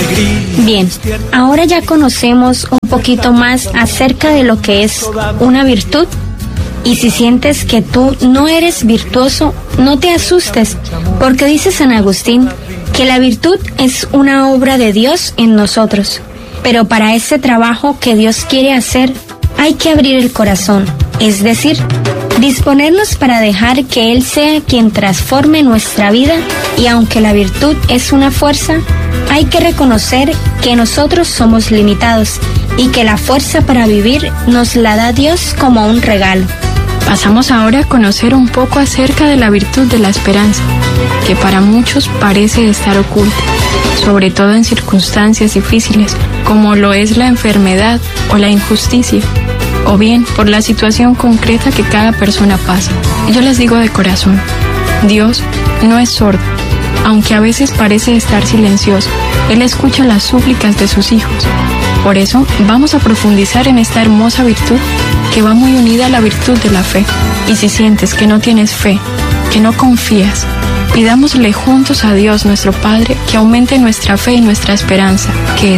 Bien, ahora ya conocemos un poquito más acerca de lo que es una virtud. Y si sientes que tú no eres virtuoso, no te asustes, porque dice San Agustín que la virtud es una obra de Dios en nosotros. Pero para ese trabajo que Dios quiere hacer, hay que abrir el corazón, es decir, disponernos para dejar que Él sea quien transforme nuestra vida. Y aunque la virtud es una fuerza, hay que reconocer que nosotros somos limitados y que la fuerza para vivir nos la da Dios como un regalo. Pasamos ahora a conocer un poco acerca de la virtud de la esperanza, que para muchos parece estar oculta, sobre todo en circunstancias difíciles, como lo es la enfermedad o la injusticia, o bien por la situación concreta que cada persona pasa. Yo les digo de corazón, Dios no es sordo, aunque a veces parece estar silencioso. Él escucha las súplicas de sus hijos. Por eso vamos a profundizar en esta hermosa virtud que va muy unida a la virtud de la fe. Y si sientes que no tienes fe, que no confías, pidámosle juntos a Dios nuestro Padre que aumente nuestra fe y nuestra esperanza, que